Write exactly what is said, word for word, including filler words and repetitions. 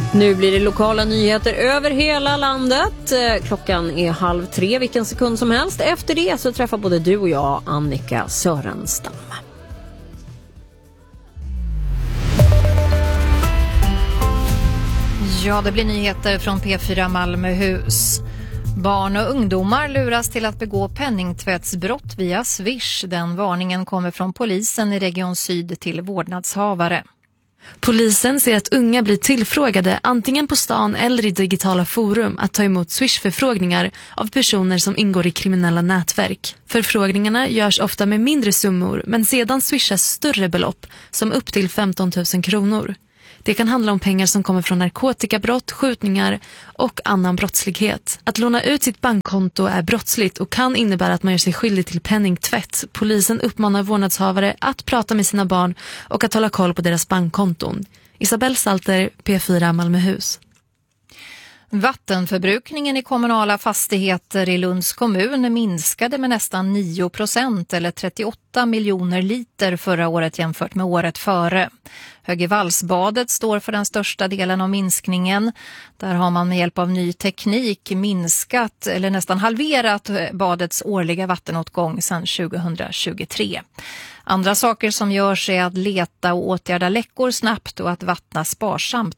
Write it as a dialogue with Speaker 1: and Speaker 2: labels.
Speaker 1: Nu blir det lokala nyheter över hela landet. Klockan är halv tre vilken sekund som helst. Efter det så träffar både du och jag Annika Sörenstam.
Speaker 2: Ja, det blir nyheter från P fyra Malmöhus. Barn och ungdomar luras till att begå penningtvättsbrott via Swish. Den varningen kommer från polisen i Region Syd till vårdnadshavare.
Speaker 3: Polisen ser att unga blir tillfrågade antingen på stan eller i digitala forum att ta emot Swish-förfrågningar av personer som ingår i kriminella nätverk. Förfrågningarna görs ofta med mindre summor men sedan swishas större belopp som upp till femton tusen kronor. Det kan handla om pengar som kommer från narkotikabrott, skjutningar och annan brottslighet. Att låna ut sitt bankkonto är brottsligt och kan innebära att man gör sig skyldig till penningtvätt. Polisen uppmanar vårdnadshavare att prata med sina barn och att hålla koll på deras bankkonton. Isabel Salter, P fyra Malmöhus.
Speaker 2: Vattenförbrukningen i kommunala fastigheter i Lunds kommun minskade med nästan nio procent eller trettioåtta miljoner liter förra året jämfört med året före. Högevallsbadet står för den största delen av minskningen. Där har man med hjälp av ny teknik minskat eller nästan halverat badets årliga vattenåtgång sedan tjugohundratjugotre. Andra saker som görs är att leta och åtgärda läckor snabbt och att vattna sparsamt